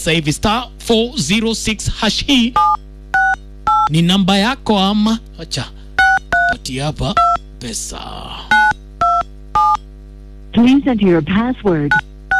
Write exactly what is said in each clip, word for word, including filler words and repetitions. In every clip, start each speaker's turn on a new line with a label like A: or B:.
A: sasa hivi. Star four zero six hash hii ni namba yako ama acha kupatia hapa pesa.
B: Please enter your password.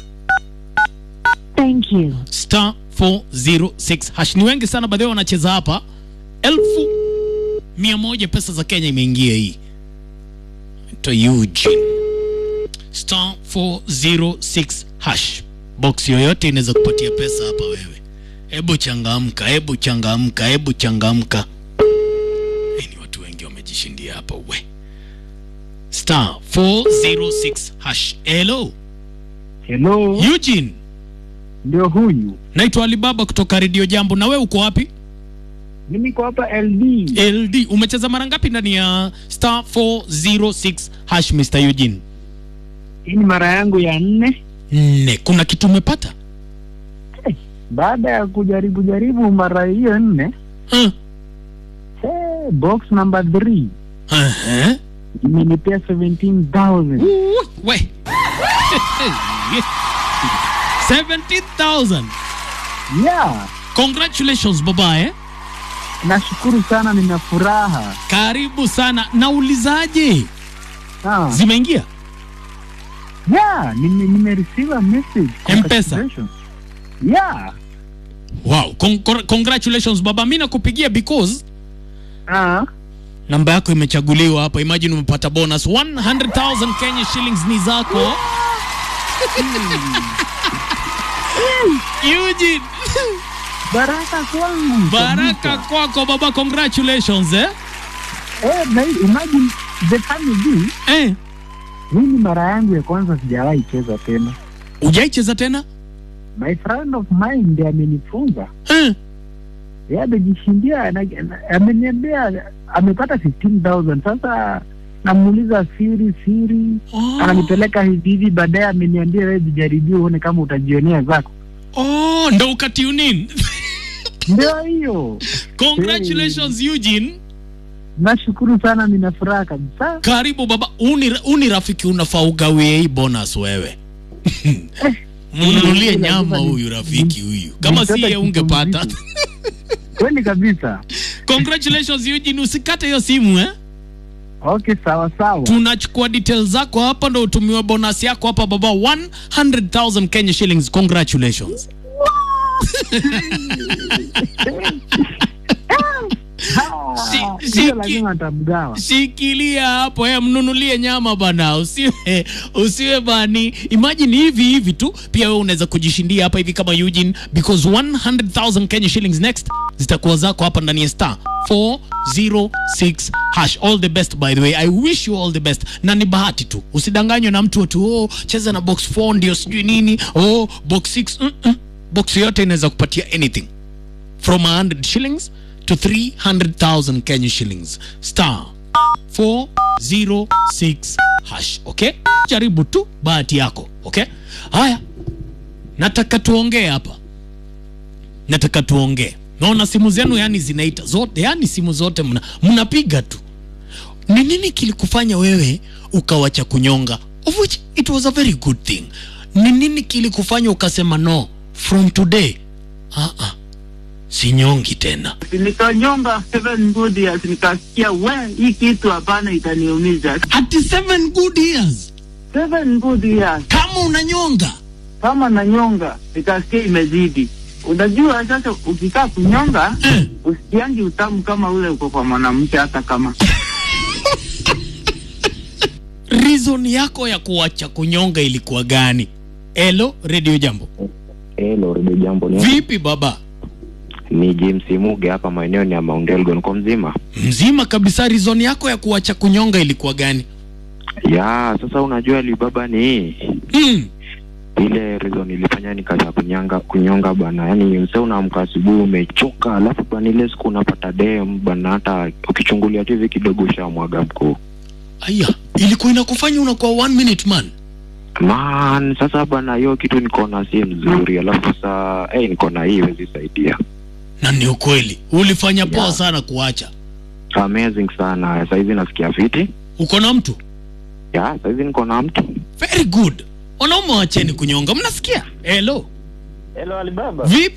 B: Thank you.
A: Star four zero six hash. Ni wengi sana baadhi wanacheza hapa. Elfu mia moja pesa za Kenya imeingia hii. To Eugene. Star four zero six hash. Box yoyote inaweza kupatia pesa hapa wewe. Hebu changamka, hebu changamka, hebu changamka. Ni watu wengi wamejishindia hapa we. Star four zero six hash. Hello.
C: Hello.
A: Eugene.
C: Ndio huyu.
A: Naitwa Alibaba kutoka Radio Jambo. Na wewe uko wapi?
C: Mimi niko hapa L D.
A: L D. Umecheza mara ngapi ndani ya star four zero six hash mister Eugene?
C: Hii ni mara yangu ya nne.
A: Nne. Kuna kitu umepata?
C: Hey, baada ya kujaribu jaribu mara hiyo nne.
A: Hmm.
C: Hey, box number three.
A: Uh-huh.
C: Imenipea seventeen thousand.
A: We. seventeen thousand.
C: Yeah.
A: Congratulations baba eh.
C: Nashukuru sana, nina furaha.
A: Karibu sana. Naulizaje?
C: Ah.
A: Zimeingia?
C: Yeah, nime nime receive a message.
A: M-Pesa.
C: Yeah.
A: Wow, Con congratulations baba. Mimi nakupigia because
C: Ah.
A: namba yako imechaguliwa hapa. Imagine umepata bonus one hundred thousand Kenya shillings ni zako. Eugene.
C: Baraka kwangu.
A: Baraka kwako baba, congratulations eh.
C: Eh, na imagine the family.
A: Eh.
C: Mimi mara yangu ya kwanza sijawahi cheza tena.
A: Hujaicheza tena?
C: My friend of mine ndiye amenifunza.
A: Eh.
C: Yeye amejishindia, ameniambia amepata fifteen thousand. Sasa namuuliza siri siri,
A: Oh.
C: ananipeleka hivi hivi, baadaye ameniambia wewe jijaribie uone kama utajionea zako.
A: Oh, ndo ukatune in.
C: Ndio hiyo.
A: Congratulations hey. Eugene.
C: Nashukuru sana, nina furaha kabisa.
A: Karibu baba. Uni, uni rafiki unafaa ugawie hii bonus wewe. Mnunulie nyama huyu rafiki huyu. Kama si yeye ungepata.
C: Kweli kabisa.
A: Congratulations Eugene, usikate hiyo simu eh.
C: Okay, sawa sawa.
A: Tunachukua details zako hapa ndo utumiwe bonus yako hapa baba, one hundred thousand Kenya shillings. Congratulations. Si, si,
C: lazima tamgawa.
A: Shikilia hapo eh, mnunulie nyama bana. Usiwe usiwe bani. Imagine hivi hivi tu pia wewe unaweza kujishindia hapa hivi kama Eugene, because one hundred thousand Kenya shillings next zitakuwa zako hapa ndani ya star four zero six hash. All the best by the way. I wish you all the best. Na ni bahati tu. Usidanganywe na mtu tu, oh cheza na box four ndio sijui nini. Oh box six. Mm -mm. Box yote inaweza kupatia anything from one hundred shillings to three hundred thousand Kenya shillings. Star four zero six hash. Okay? Jaribu tu bahati yako. Okay? Haya. Nataka tuongee hapa. Nataka tuongee. Naona simu zenu yani zinaita zote, yani simu zote mna mnapiga tu. Ni nini kilikufanya wewe ukawacha kunyonga? Of which it was a very good thing. Ni nini kilikufanya ukasema no, from today ah ah sinyongi tena?
D: Nikanyonga seven good years, nikasikia we hii kitu hapana itaniumiza.
A: Ati seven good years?
D: Seven good years.
A: Kama unanyonga?
D: Kama nanyonga, nikasikia imezidi. Unajua sasa ukikaa kunyonga,
A: eh,
D: usiangi utamu kama ule uko kwa mwanamke hata kama.
A: Reason yako ya kuacha kunyonga ilikuwa gani? Hello, Radio Jambo.
E: Hello, Radio Jambo. Ni
A: vipi baba?
E: Ni James Muge hapa maeneo ya Mount Elgon. Kwa mzima?
A: Mzima kabisa. Reason yako ya kuacha kunyonga ilikuwa gani?
E: Ya, sasa unajua li baba ni
A: mm.
E: ile reason ilifanya nikaanza kunyanga kunyonga bana. Yaani mseo unaamka asubuhi umechoka, alafu bana ile siku unapata dem bana, hata ukichungulia tu hivi kidogo ushamwaga mkuu.
A: Aya, ilikuwa inakufanya unakuwa one minute man.
E: Man, sasa bana hiyo kitu niko na si mzuri, alafu sasa eh hey, niko na hii hizi saidia.
A: Na ni ukweli. Ulifanya poa
E: yeah.
A: sana kuacha.
E: Amazing sana. Sasa hivi nasikia fiti.
A: Uko na mtu?
E: Ya, yeah, sasa hivi niko na mtu.
A: Very good. Wanaume wacheni kunyonga. Mnasikia? Hello.
D: Hello Alibaba.
A: Vipi?